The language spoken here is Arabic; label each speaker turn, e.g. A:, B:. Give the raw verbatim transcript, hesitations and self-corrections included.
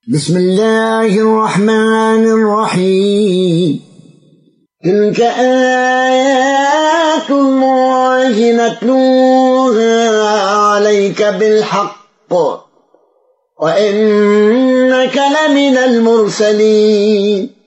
A: بسم الله الرحمن الرحيم. تلك آيات الله نتلوها عليك بالحق وإنك لمن المرسلين.